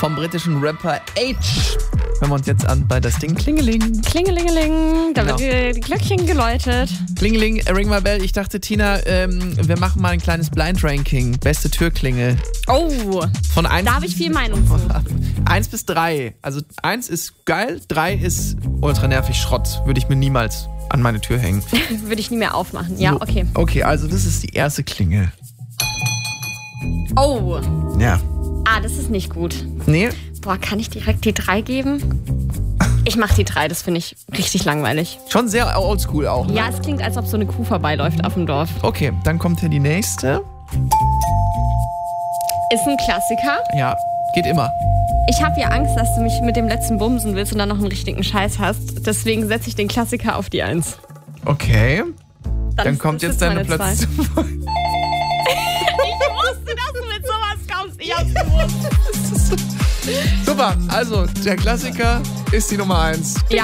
vom britischen Rapper H. Hören wir uns jetzt an bei das Ding Klingeling. Klingelingeling, da wird die Glöckchen geläutet. Klingeling, Ring My Bell. Ich dachte, Tina, wir machen mal ein kleines Blind-Ranking. Beste Türklingel. Oh, Von 1 da habe ich viel Meinung zu. 1 bis 3. Also 1 ist geil, 3 ist ultra nervig Schrott. Würde ich mir niemals an meine Tür hängen. Würde ich nie mehr aufmachen. Ja, So, okay. Okay, also das ist die erste Klingel. Oh, Ja. das ist nicht gut. Nee? Boah, kann ich direkt die 3 geben? Ich mach die 3, das finde ich richtig langweilig. Schon sehr oldschool auch. Ne? Ja, es klingt, als ob so eine Kuh vorbeiläuft auf dem Dorf. Okay, dann kommt hier die nächste. Ist ein Klassiker. Ja, geht immer. Ich habe ja Angst, dass du mich mit dem letzten bumsen willst und dann noch einen richtigen Scheiß hast. Deswegen setze ich den Klassiker auf die 1. Okay. Dann kommt ist jetzt deine meine Platz 2. Ich wusste, dass du mit sowas kommst. Ich hab's gewusst. Super, also der Klassiker ist die Nummer 1. Ja.